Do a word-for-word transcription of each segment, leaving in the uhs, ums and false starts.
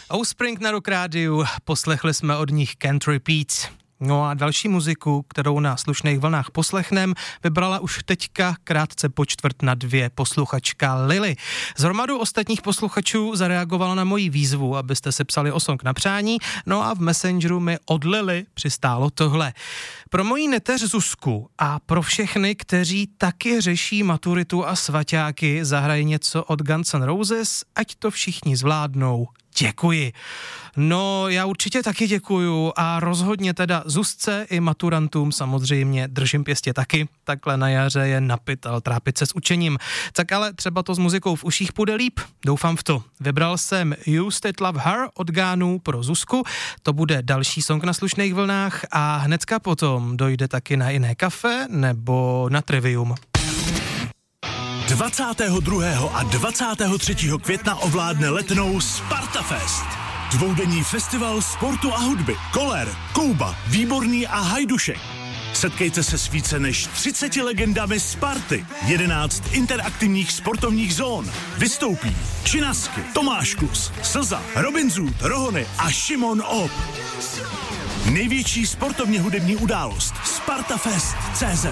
Offspring na Rock Rádiu, poslechli jsme od nich Can't Repeat. No a další muziku, kterou na slušných vlnách poslechnem, vybrala už teďka krátce po čtvrt na dvě posluchačka Lily. Z hromadu ostatních posluchačů zareagovala na moji výzvu, abyste se psali o song na přání, no a v Messengeru mi od Lily přistálo tohle. Pro moji neteř Zuzku a pro všechny, kteří taky řeší maturitu a svaťáky, zahrají něco od Guns N' Roses, ať to všichni zvládnou. Děkuji. No, já určitě taky děkuju a rozhodně teda Zuzce i maturantům samozřejmě držím pěstě taky. Takhle na jaře je napit a trápit se s učením. Tak ale třeba to s muzikou v uších půjde líp. Doufám v to. Vybral jsem You Still Love Her od Gánů pro Zuzku. To bude další song na slušných vlnách a hnedka potom dojde taky na jiné kafe nebo na Trivium. dvacátého druhého a dvacátého třetího května ovládne Letnou Spartafest. Dvoudenní festival sportu a hudby. Koller, Kouba, Výborný a Hajdušek. Setkejte se s více než třiceti legendami Sparty. jedenáct interaktivních sportovních zón. Vystoupí Činasky, Tomáš Kus, Slza, Robin Zoot, Rohony a Šimon Op. Největší sportovně hudební událost Spartafest tečka cé zet.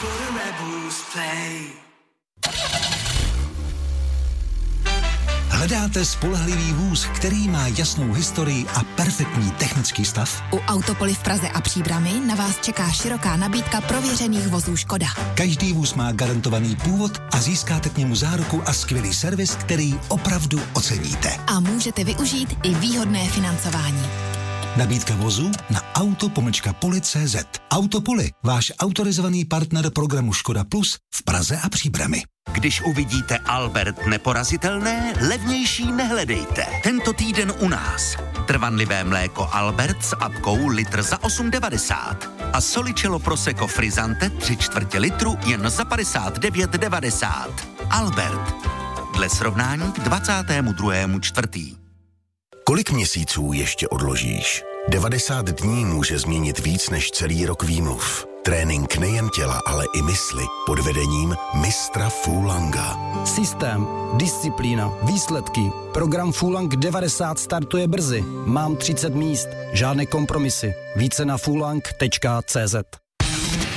Hledáte spolehlivý vůz, který má jasnou historii a perfektní technický stav? U Autopoly v Praze a Příbrami na vás čeká široká nabídka prověřených vozů Škoda. Každý vůz má garantovaný původ a získáte k němu záruku a skvělý servis, který opravdu oceníte. A můžete využít i výhodné financování. Nabídka vozu na auto pomlčka poli tečka cé zet. Autopoly, váš autorizovaný partner programu Škoda Plus v Praze a Příbrami. Když uvidíte Albert neporazitelné, levnější nehledejte. Tento týden u nás. Trvanlivé mléko Albert s apkou litr za osm devadesát. A Solicello Prosecco Frizzante tři čtvrtě litru jen za padesát devět devadesát. Albert. Dle srovnání k dvacátému druhému čtvrtý. Kolik měsíců ještě odložíš? devadesát dní může změnit víc než celý rok výmluv. Trénink nejen těla, ale i mysli pod vedením mistra Fulanga. Systém, disciplína, výsledky. Program Fulang devadesát startuje brzy. Mám třicet míst, žádné kompromisy. Více na fulang tečka cé zet.